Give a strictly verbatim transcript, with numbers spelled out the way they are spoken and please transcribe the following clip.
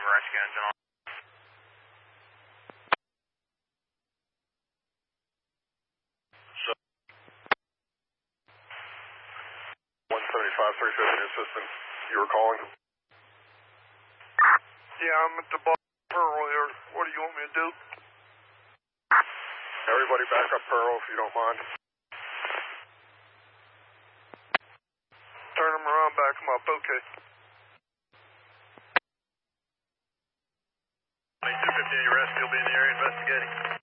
rescue engine on. So, one seventy-five, three fifty assistant, you were calling? Yeah, I'm at the bar earlier. What do you want me to do? Everybody back up Pearl if you don't mind. Turn them around, back them up, okay. twenty-two fifty-eight rescue will be in the area investigating.